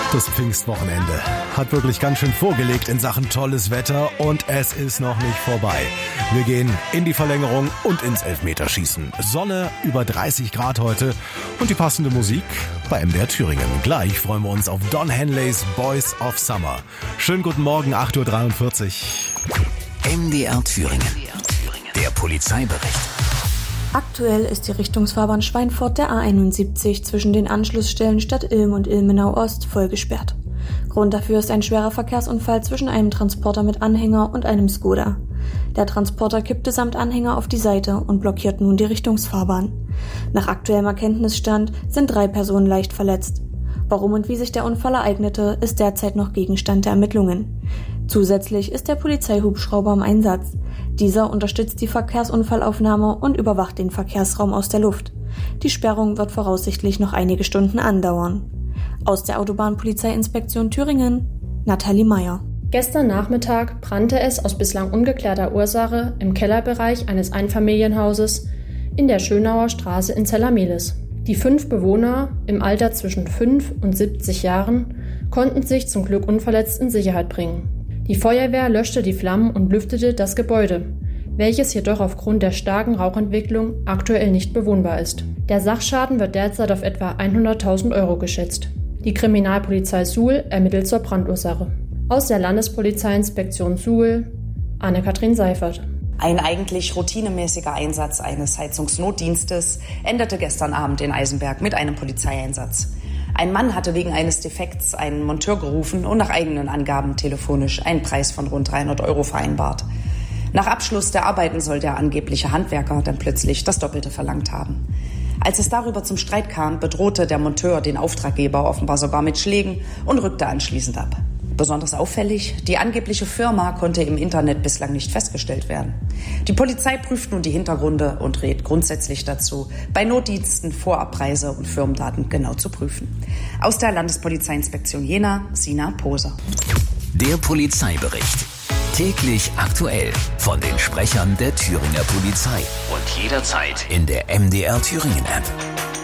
Das Pfingstwochenende hat wirklich ganz schön vorgelegt in Sachen tolles Wetter und es ist noch nicht vorbei. Wir gehen in die Verlängerung und ins Elfmeterschießen. Sonne, über 30 Grad heute und die passende Musik bei MDR Thüringen. Gleich freuen wir uns auf Don Henleys Boys of Summer. Schönen guten Morgen, 8:43 Uhr. MDR Thüringen. Der Polizeibericht. Aktuell ist die Richtungsfahrbahn Schweinfurt der A71 zwischen den Anschlussstellen Stadt Ilm und Ilmenau Ost voll gesperrt. Grund dafür ist ein schwerer Verkehrsunfall zwischen einem Transporter mit Anhänger und einem Skoda. Der Transporter kippte samt Anhänger auf die Seite und blockiert nun die Richtungsfahrbahn. Nach aktuellem Erkenntnisstand sind 3 Personen leicht verletzt. Warum und wie sich der Unfall ereignete, ist derzeit noch Gegenstand der Ermittlungen. Zusätzlich ist der Polizeihubschrauber im Einsatz. Dieser unterstützt die Verkehrsunfallaufnahme und überwacht den Verkehrsraum aus der Luft. Die Sperrung wird voraussichtlich noch einige Stunden andauern. Aus der Autobahnpolizeiinspektion Thüringen, Nathalie Meyer. Gestern Nachmittag brannte es aus bislang ungeklärter Ursache im Kellerbereich eines Einfamilienhauses in der Schönauer Straße in Zellermehlis. Die 5 Bewohner im Alter zwischen 5 und 70 Jahren konnten sich zum Glück unverletzt in Sicherheit bringen. Die Feuerwehr löschte die Flammen und lüftete das Gebäude, welches jedoch aufgrund der starken Rauchentwicklung aktuell nicht bewohnbar ist. Der Sachschaden wird derzeit auf etwa 100.000 € geschätzt. Die Kriminalpolizei Suhl ermittelt zur Brandursache. Aus der Landespolizeiinspektion Suhl, Anne-Kathrin Seifert. Ein eigentlich routinemäßiger Einsatz eines Heizungsnotdienstes endete gestern Abend in Eisenberg mit einem Polizeieinsatz. Ein Mann hatte wegen eines Defekts einen Monteur gerufen und nach eigenen Angaben telefonisch einen Preis von rund 300 € vereinbart. Nach Abschluss der Arbeiten soll der angebliche Handwerker dann plötzlich das Doppelte verlangt haben. Als es darüber zum Streit kam, bedrohte der Monteur den Auftraggeber offenbar sogar mit Schlägen und rückte anschließend ab. Besonders auffällig, die angebliche Firma konnte im Internet bislang nicht festgestellt werden. Die Polizei prüft nun die Hintergründe und rät grundsätzlich dazu, bei Notdiensten Vorabpreise und Firmendaten genau zu prüfen. Aus der Landespolizeiinspektion Jena, Sina Poser. Der Polizeibericht. Täglich aktuell von den Sprechern der Thüringer Polizei und jederzeit in der MDR Thüringen App.